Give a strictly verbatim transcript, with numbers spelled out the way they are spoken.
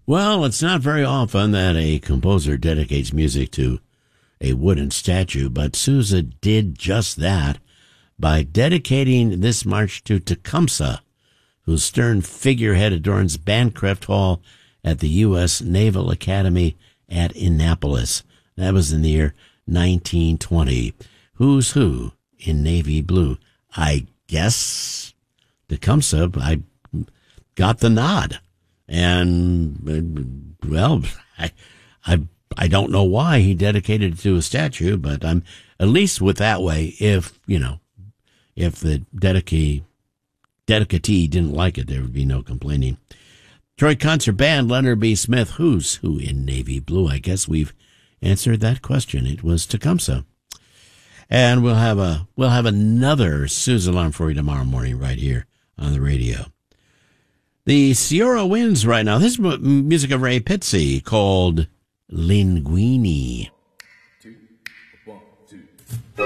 Well, it's not very often that a composer dedicates music to a wooden statue, but Sousa did just that by dedicating this march to Tecumseh, whose stern figurehead adorns Bancroft Hall at the U S Naval Academy at Annapolis. That was in the year nineteen twenty. Who's who in navy blue? I guess Tecumseh. I got the nod. And, well, I, I, I don't know why he dedicated it to a statue, but I'm at least with that way. If, you know, if the dedicee, dedicatee didn't like it, there would be no complaining. Detroit Concert Band, Leonard B. Smith, who's who in navy blue? I guess we've answered that question. It was Tecumseh. And we'll have a, we'll have another Sue's Alarm for you tomorrow morning right here on the radio. The Sierra Winds right now. This is music of Ray Pizzi called Linguini.